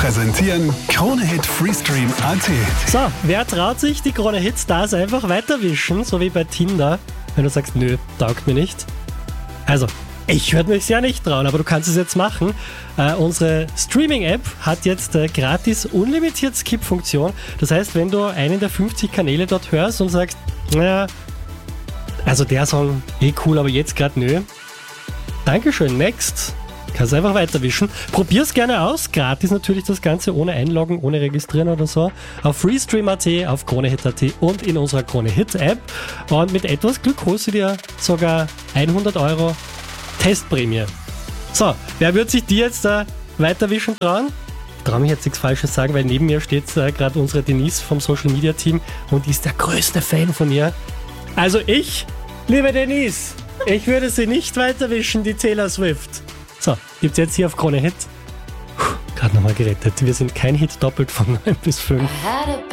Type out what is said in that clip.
präsentieren Krone-Hit Freestream.at. So, wer traut sich, die Krone-Hit-Stars einfach weiterwischen, so wie bei Tinder, wenn du sagst, nö, taugt mir nicht? Also, ich würde mich ja nicht trauen, aber du kannst es jetzt machen. Unsere Streaming-App hat jetzt gratis unlimitiert Skip-Funktion. Das heißt, wenn du einen der 50 Kanäle dort hörst und sagst, naja, also der Song, cool, aber jetzt gerade nö. Dankeschön, next. Kannst einfach weiterwischen. Probier's gerne aus. Gratis natürlich das Ganze, ohne Einloggen, ohne Registrieren oder so. Auf Freestream.at, auf KroneHit.at und in unserer KroneHit-App. Und mit etwas Glück holst du dir sogar 100 € Testprämie. So, wer wird sich dir jetzt weiterwischen trauen? Ich traue mich jetzt nichts Falsches sagen, weil neben mir steht gerade unsere Denise vom Social Media Team und die ist der größte Fan von ihr. Also ich, liebe Denise, ich würde sie nicht weiterwischen, die Taylor Swift. So, gibt's jetzt hier auf KroneHit. Gerade nochmal gerettet. Wir sind kein Hit doppelt von 9 bis 5.